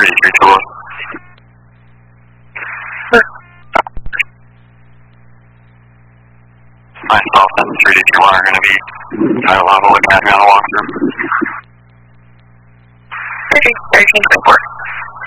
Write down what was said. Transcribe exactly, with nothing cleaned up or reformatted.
three three two one. Myself and three two one are going to be high level with Acme on the walkthrough. Okay, thirteen point four.